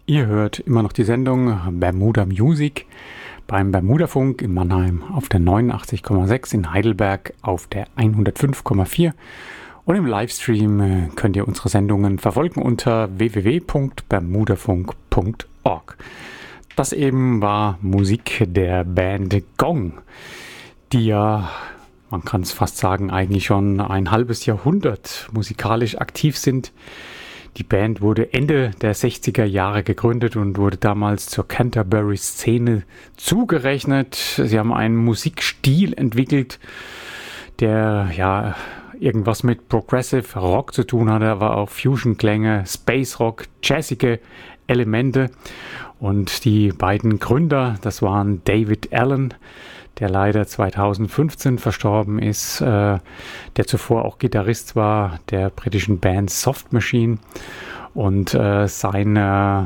Ihr hört immer noch die Sendung Bermuda Music beim Bermudafunk in Mannheim auf der 89,6, in Heidelberg auf der 105,4 und im Livestream könnt ihr unsere Sendungen verfolgen unter www.bermudafunk.org. Das eben war Musik der Band Gong, die ja, man kann es fast sagen, eigentlich schon ein halbes Jahrhundert musikalisch aktiv sind. Die Band wurde Ende der 60er Jahre gegründet und wurde damals zur Canterbury-Szene zugerechnet. Sie haben einen Musikstil entwickelt, der ja irgendwas mit Progressive Rock zu tun hatte, aber auch Fusion-Klänge, Space Rock, jazzige Elemente. Und die beiden Gründer, das waren David Allen, der leider 2015 verstorben ist, der zuvor auch Gitarrist war der britischen Band Soft Machine, und seine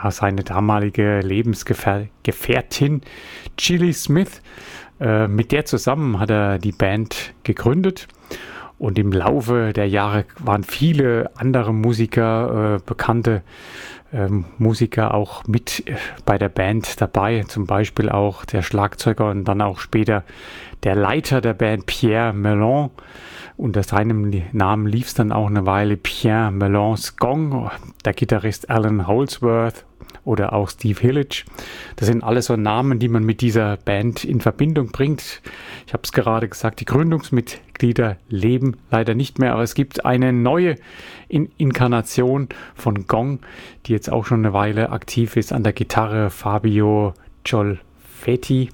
damalige Lebensgefährtin Gilly Smith. Mit der zusammen hat er die Band gegründet. Und im Laufe der Jahre waren viele andere Musiker, bekannte Musiker auch mit bei der Band dabei. Zum Beispiel auch der Schlagzeuger und dann auch später der Leiter der Band Pierre Mellon. Unter seinem Namen lief es dann auch eine Weile Pierre Mellons Gong, der Gitarrist Alan Holdsworth oder auch Steve Hillage. Das sind alles so Namen, die man mit dieser Band in Verbindung bringt. Ich habe es gerade gesagt, die Gründungsmitglieder leben leider nicht mehr, aber es gibt eine neue Inkarnation von Gong, die jetzt auch schon eine Weile aktiv ist. An der Gitarre Fabio Giolfetti,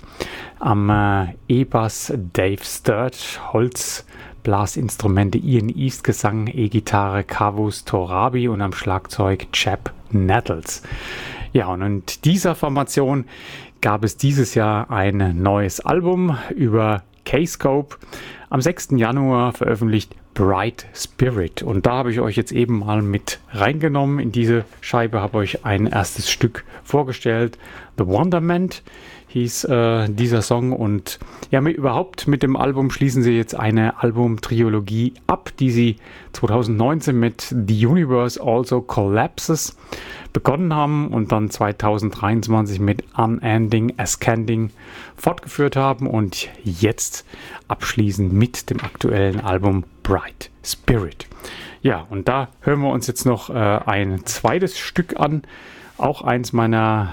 am E-Bass Dave Sturt, Holzblasinstrumente Ian East, Gesang, E-Gitarre Kavus Torabi und am Schlagzeug Chap Nettles. Ja, und in dieser Formation gab es dieses Jahr ein neues Album über Kscope. Am 6. Januar veröffentlicht Bright Spirit. Und da habe ich euch jetzt eben mal mit reingenommen. In diese Scheibe habe ich ein erstes Stück vorgestellt. The Wonderment hieß dieser Song. Und ja, überhaupt mit dem Album schließen sie jetzt eine Albumtrilogie ab, die sie 2019 mit The Universe Also Collapses begonnen haben und dann 2023 mit Unending Ascending fortgeführt haben und jetzt abschließend mit dem aktuellen Album Bright Spirit. Ja, und da hören wir uns jetzt noch ein zweites Stück an, auch eins meiner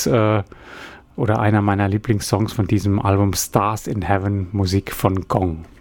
einer meiner Lieblingssongs von diesem Album, Stars in Heaven, Musik von Gong.